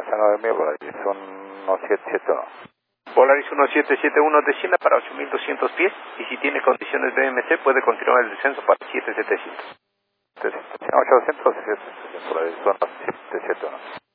a 9.000 Volaris, son unos 771. Volaris 1771 desciende para 8.200 pies y si tiene condiciones de BMC puede continuar el descenso para 7.700. 800 o 700 Volaris, son 771.